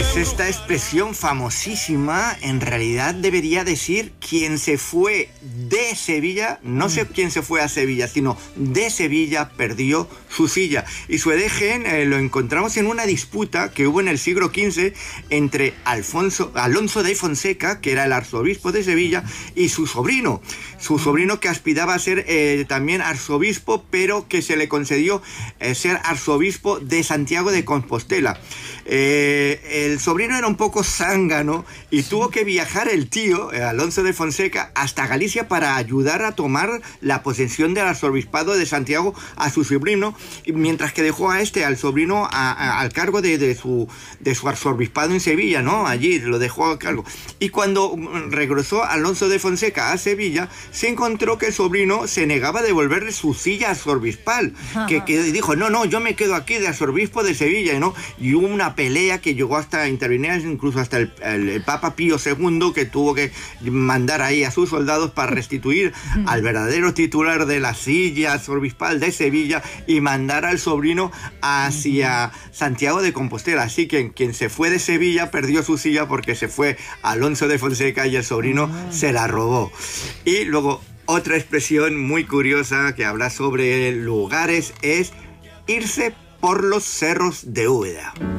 Pues esta expresión famosísima en realidad debería decir quien se fue de Sevilla, no sé quién se fue a Sevilla, sino de Sevilla perdió su silla. Y su origen lo encontramos en una disputa que hubo en el siglo XV entre Alonso de Fonseca, que era el arzobispo de Sevilla, y su sobrino que aspiraba a ser también arzobispo, pero que se le concedió ser arzobispo de Santiago de Compostela. El sobrino era un poco zángano y tuvo que viajar el tío, Alonso de Fonseca, hasta Galicia para ayudar a tomar la posesión del arzobispado de Santiago a su sobrino, mientras que dejó al sobrino al cargo de su arzobispado en Sevilla, ¿no? Allí lo dejó a cargo. Y cuando regresó Alonso de Fonseca a Sevilla, se encontró que el sobrino se negaba a devolverle su silla arzobispal, que dijo, no, yo me quedo aquí de arzobispo de Sevilla, ¿no? Y hubo una pelea que llegó hasta intervenir incluso hasta el Papa Pío II, que tuvo que mandar ahí a sus soldados para restituir al verdadero titular de la silla arzobispal de Sevilla y mandar al sobrino hacia Santiago de Compostela. Así que quien se fue de Sevilla perdió su silla porque se fue Alonso de Fonseca y el sobrino se la robó. Y luego otra expresión muy curiosa que habla sobre lugares es irse por los cerros de Úbeda.